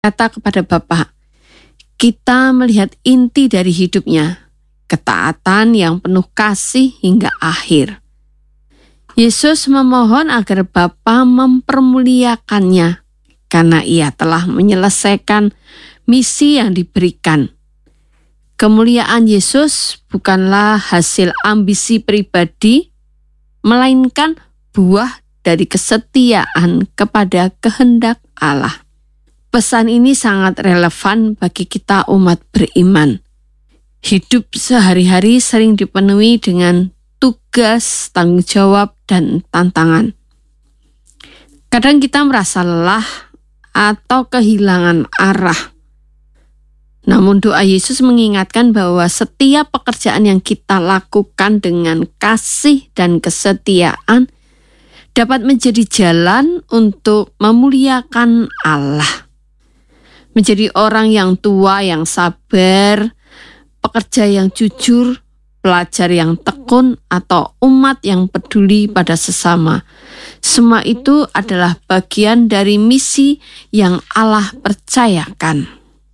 Kata kepada Bapa, kita melihat inti dari hidupnya, ketaatan yang penuh kasih hingga akhir. Yesus memohon agar Bapa mempermuliakannya karena ia telah menyelesaikan misi yang diberikan. Kemuliaan Yesus bukanlah hasil ambisi pribadi, melainkan buah dari kesetiaan kepada kehendak Allah. Pesan ini sangat relevan bagi kita umat beriman. Hidup sehari-hari sering dipenuhi dengan tugas, tanggung jawab, dan tantangan. Kadang kita merasa lelah atau kehilangan arah. Namun doa Yesus mengingatkan bahwa setiap pekerjaan yang kita lakukan dengan kasih dan kesetiaan dapat menjadi jalan untuk memuliakan Allah. Menjadi orang yang tua yang sabar, pekerja yang jujur, pelajar yang tekun, atau umat yang peduli pada sesama. Semua itu adalah bagian dari misi yang Allah percayakan.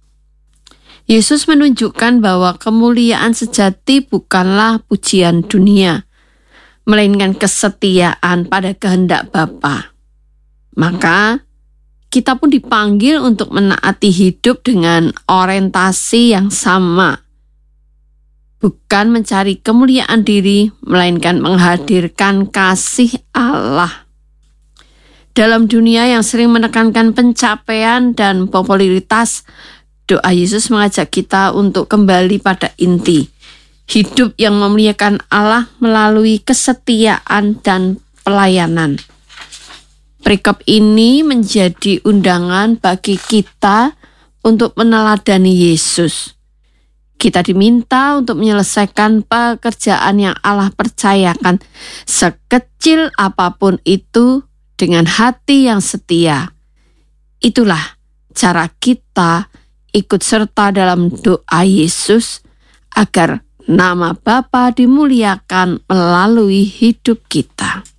Yesus menunjukkan bahwa kemuliaan sejati bukanlah pujian dunia, melainkan kesetiaan pada kehendak Bapa. Maka kita pun dipanggil untuk menaati hidup dengan orientasi yang sama. Bukan mencari kemuliaan diri, melainkan menghadirkan kasih Allah. Dalam dunia yang sering menekankan pencapaian dan popularitas, doa Yesus mengajak kita untuk kembali pada inti. Hidup yang memuliakan Allah melalui kesetiaan dan pelayanan. Perikop ini menjadi undangan bagi kita untuk meneladani Yesus. Kita diminta untuk menyelesaikan pekerjaan yang Allah percayakan, sekecil apapun itu, dengan hati yang setia. Itulah cara kita ikut serta dalam doa Yesus agar nama Bapa dimuliakan melalui hidup kita.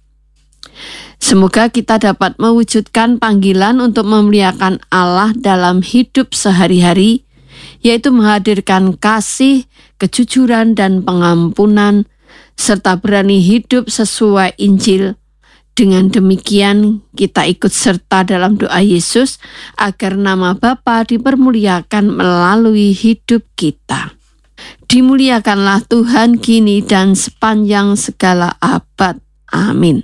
Semoga kita dapat mewujudkan panggilan untuk memuliakan Allah dalam hidup sehari-hari, yaitu menghadirkan kasih, kejujuran, dan pengampunan, serta berani hidup sesuai Injil. Dengan demikian, kita ikut serta dalam doa Yesus agar nama Bapa dipermuliakan melalui hidup kita. Dimuliakanlah Tuhan kini dan sepanjang segala abad. Amin.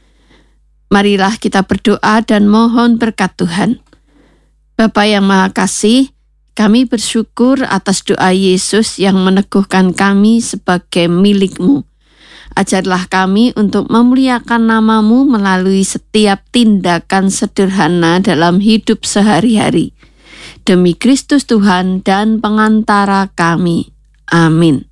Marilah kita berdoa dan mohon berkat Tuhan. Bapa yang Maha Kasih, kami bersyukur atas doa Yesus yang meneguhkan kami sebagai milik-Mu. Ajarlah kami untuk memuliakan nama-Mu melalui setiap tindakan sederhana dalam hidup sehari-hari. Demi Kristus Tuhan dan pengantara kami. Amin.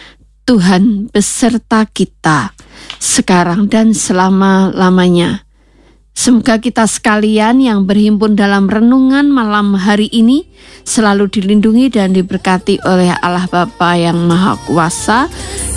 Tuhan beserta kita, sekarang dan selama-lamanya. Semoga kita sekalian yang berhimpun dalam renungan malam hari ini selalu dilindungi dan diberkati oleh Allah Bapa yang Maha Kuasa,